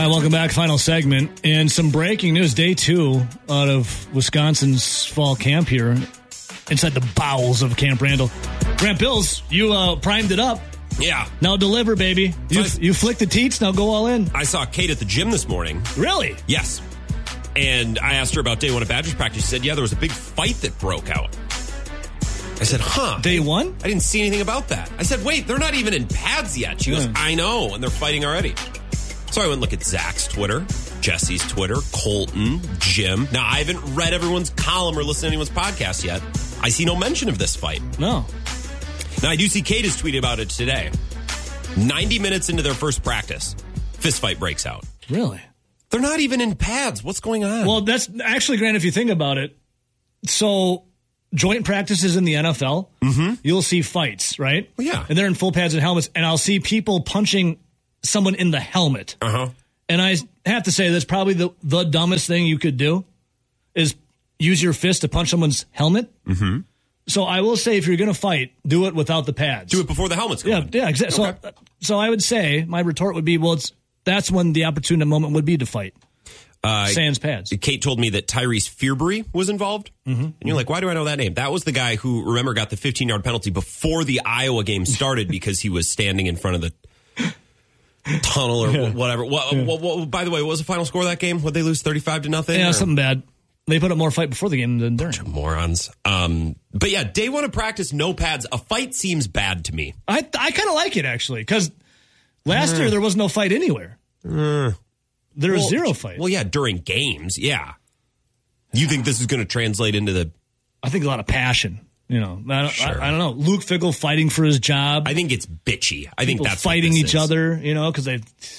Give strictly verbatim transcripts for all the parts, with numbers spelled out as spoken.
All right, welcome back. Final segment. And some breaking news. Day two out of Wisconsin's fall camp here inside the bowels of Camp Randall. Grant Bills, you uh, primed it up. Yeah. Now deliver, baby. You, So I, you flick the teats, now go all in. I saw Kate at the gym this morning. Really? Yes. And I asked her about day one of Badgers practice. She said, yeah, there was a big fight that broke out. I said, huh. Day one? I didn't see anything about that. I said, wait, they're not even in pads yet. She goes, Yeah. I know, and they're fighting already. So I went and looked at Zach's Twitter, Jesse's Twitter, Colton, Jim. Now, I haven't read everyone's column or listened to anyone's podcast yet. I see no mention of this fight. No. Now, I do see Kate has tweeted about it today. ninety minutes into their first practice, fist fight breaks out. Really? They're not even in pads. What's going on? Well, that's actually, Grant, if you think about it. So, joint practices in the N F L, mm-hmm. you'll see fights, right? Well, yeah. And they're in full pads and helmets, and I'll see people punching someone in the helmet. Uh-huh. And I have to say, that's probably the, the dumbest thing you could do is use your fist to punch someone's helmet. Mm-hmm. So I will say, if you're going to fight, do it without the pads. Do it before the helmet's Yeah, going. yeah, exactly. Okay. So, so I would say, my retort would be, well, it's that's when the opportune moment would be to fight. Uh, Sans pads. Kate told me that Tyrese Fearbury was involved. Mm-hmm. And you're like, why do I know that name? That was the guy who, remember, got the fifteen-yard penalty before the Iowa game started because he was standing in front of the tunnel or Yeah. whatever. What, Yeah. what, what, by the way, what was the final score of that game? Would they lose thirty-five to nothing? Yeah, or? something bad. They put up more fight before the game than during. Morons. Um, but yeah, day one of practice, no pads. A fight seems bad to me. I I kind of like it, actually, because last Mm. year there was no fight anywhere. Mm. There was Well, zero fight. Well, yeah, during games, yeah. You think this is going to translate into the... I think a lot of passion. You know, I don't, Sure. I, I don't know. Luke Fickell fighting for his job. I think it's bitchy. I think People that's what fighting this each is. other. You know, because they.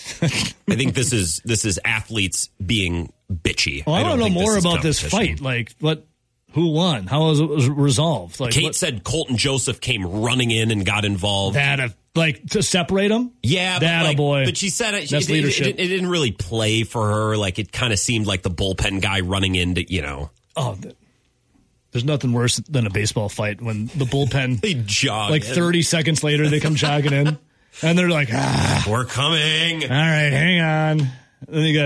I think this is this is athletes being bitchy. Well, I, don't want to know think more is about this competition. fight. Like, what? Who won? How was it was resolved? Like, Kate what, said Colton Joseph came running in and got involved. that uh, like to separate them. yeah, that but, like, boy. but she said it, That's it, leadership. It, it, it didn't really play for her. Like it kind of seemed like the bullpen guy running into, you know. Oh, th- there's nothing worse than a baseball fight when the bullpen. They jog Like in. thirty seconds later, they come jogging in, and they're like, ah, We're coming. all right, hang on. And then you got.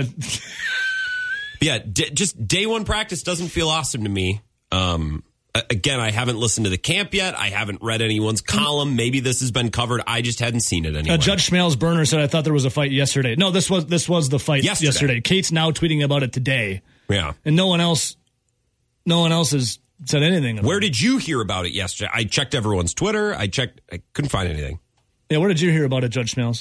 Yeah, d- just day one practice doesn't feel awesome to me. Um, a- again, I haven't listened to the camp yet. I haven't read anyone's column. Maybe this has been covered. I just hadn't seen it anywhere. Uh, Judge Schmalz Burner said, "I thought there was a fight yesterday." No, this was this was the fight Yesterday. yesterday. Kate's now tweeting about it today, Yeah. and no one else, no one else has said anything. About Where it. did you hear about it yesterday? I checked everyone's Twitter. I checked. I couldn't find anything. Yeah, where did you hear about it, Judge Schmalz?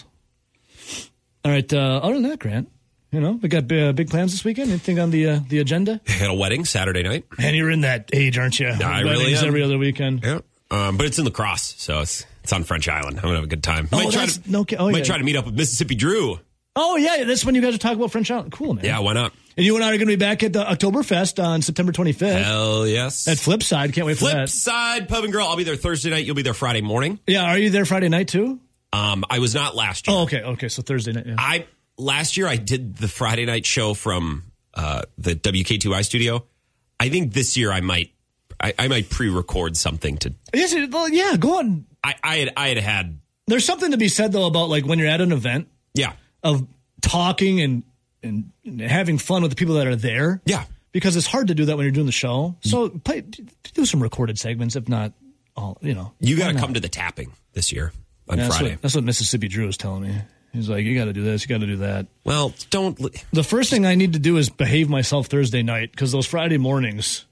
All right. Uh, other than that, Grant, you know, we got uh, big plans this weekend. Anything on the uh, the agenda? I had a wedding Saturday night. And you're in that age, aren't you? I really Weddings am. every other weekend. Yeah. Um, but it's in La Crosse, so it's it's on French Island. I'm gonna have a good time. Oh, might try that's- to no ki- oh, might yeah. try to meet up with Mississippi Drew. Oh yeah, that's when you guys are talking about French Island. Cool, man. Yeah, why not? And you and I are going to be back at the Oktoberfest on September twenty-fifth. Hell yes. At Flipside. Can't wait for Flip that. Side Pub and Grill. I'll be there Thursday night. You'll be there Friday morning. Yeah, are you there Friday night too? Um, I was not last year. Oh, okay, okay. So Thursday night. Yeah. I last year I did the Friday night show from uh, the W K two I studio. I think this year I might I, I might pre-record something to. Yes, well, yeah. Go on. I, I had I had had There's something to be said though about like when you're at an event yeah of talking and and, and having fun with the people that are there. yeah. Because it's hard to do that when you're doing the show. So play, do some recorded segments, if not all. You know, You got why to not? come to the tapping this year on Yeah, that's Friday. What, that's what Mississippi Drew was telling me. He's like, you got to do this, you got to do that. Well, don't. The first thing I need to do is behave myself Thursday night because those Friday mornings,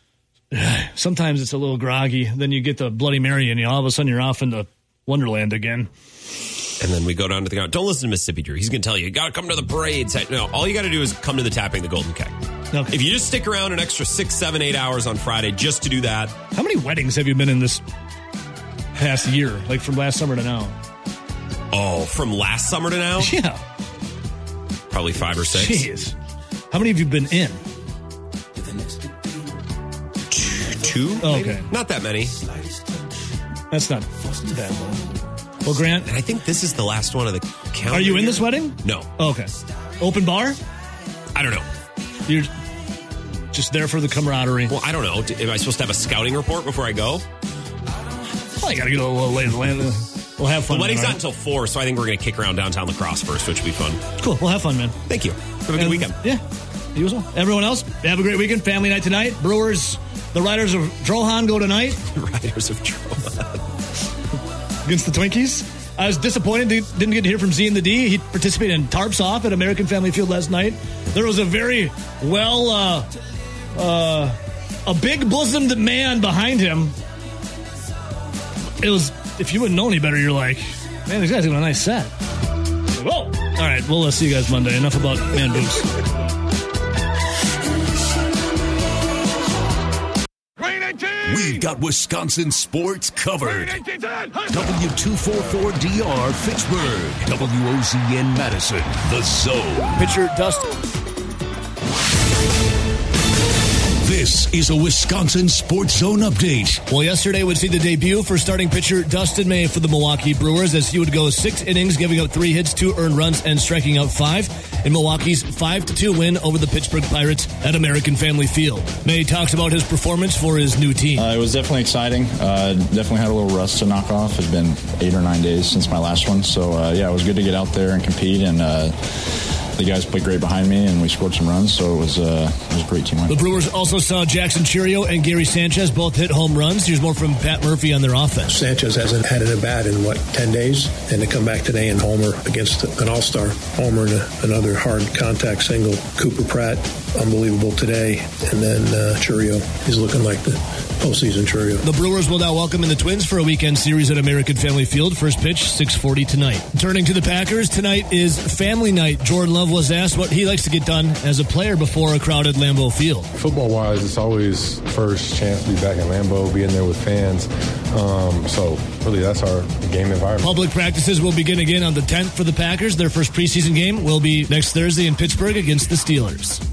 sometimes it's a little groggy. Then you get the Bloody Mary and you all of a sudden you're off into Wonderland again. And then we go down to the ground. Don't listen to Mississippi Drew. He's going to tell you, you got to come to the parade. No, all you got to do is come to the tapping, the Golden Keg. Okay. If you just stick around an extra six, seven, eight hours on Friday just to do that. How many weddings have you been in this past year, like from last summer to now? Oh, from last summer to now? Yeah. Probably five or six. Jeez. How many have you been in? Two? Oh, maybe? okay. Not that many. That's not bad. Well, Grant, And I think this is the last one of the calendar are you in year. this wedding? No. Okay. Open bar? I don't know. You're just there for the camaraderie. Well, I don't know. Am I supposed to have a scouting report before I go? Well, you got to get a little lay of the land. We'll have fun. The wedding's man, not until four, so I think we're going to kick around downtown La Crosse first, which will be fun. Cool. We'll have fun, man. Thank you. Have a good and, weekend. Yeah. You as well. Everyone else, have a great weekend. Family night tonight. Brewers, the Riders of Drohan go tonight. Riders of Drohan. Against the Twinkies. I was disappointed. Didn't get to hear from Z and the D. He participated in Tarps Off at American Family Field last night. There was a very well, uh, uh, a big bosomed man behind him. It was, if you wouldn't know any better, you're like, man, these guys doing a nice set. Whoa. All right, we'll uh, see you guys Monday. Enough about man boobs. We've got Wisconsin sports covered. W two forty-four D R Fitchburg. W O Z N Madison. The Zone. Pitcher Dustin. This is a Wisconsin Sports Zone update. Well, yesterday would see the debut for starting pitcher Dustin May for the Milwaukee Brewers as he would go six innings, giving up three hits, two earned runs, and striking out five in Milwaukee's five to two win over the Pittsburgh Pirates at American Family Field. May talks about his performance for his new team. Uh, it was definitely exciting. Uh, definitely had a little rust to knock off. It's been eight or nine days since my last one. So, uh, yeah, it was good to get out there and compete, and uh, the guys played great behind me, and we scored some runs, so it was, uh, it was a great team win. The Brewers also saw Jackson Chourio and Gary Sanchez both hit home runs. Here's more from Pat Murphy on their offense. Sanchez hasn't had an at-bat in, what, ten days? And to come back today and homer against an all-star homer and a, another hard contact single. Cooper Pratt, unbelievable today. And then uh, Chourio is looking like the postseason Chourio. The Brewers will now welcome in the Twins for a weekend series at American Family Field. First pitch, six forty tonight. Turning to the Packers, tonight is family night. Jordan Love was asked what he likes to get done as a player before a crowded Lambeau Field. Football-wise, it's always first chance to be back in Lambeau, be in there with fans. Um, so, really, that's our game environment. Public practices will begin again on the tenth for the Packers. Their first preseason game will be next Thursday in Pittsburgh against the Steelers.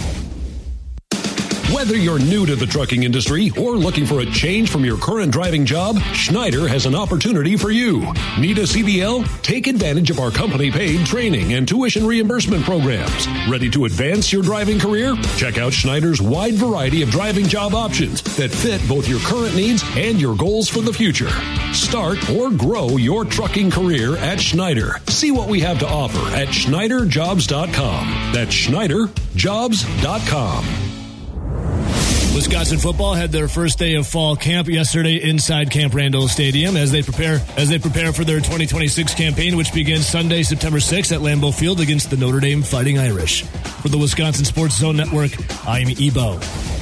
Whether you're new to the trucking industry or looking for a change from your current driving job, Schneider has an opportunity for you. Need a C D L? Take advantage of our company-paid training and tuition reimbursement programs. Ready to advance your driving career? Check out Schneider's wide variety of driving job options that fit both your current needs and your goals for the future. Start or grow your trucking career at Schneider. See what we have to offer at Schneider Jobs dot com. That's Schneider Jobs dot com. Wisconsin football had their first day of fall camp yesterday inside Camp Randall Stadium as they prepare as they prepare for their twenty twenty-six campaign, which begins Sunday, September sixth at Lambeau Field against the Notre Dame Fighting Irish. For the Wisconsin Sports Zone Network, I'm Ebo.